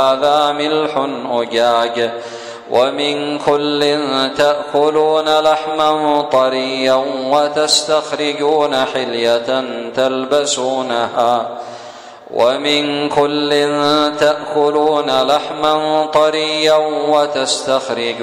هذا ملح أجاج ومن كل تأكلون لحما طريا وتستخرجون حلية تلبسونها ومن كل تأكلون لحما طريا وتستخرجون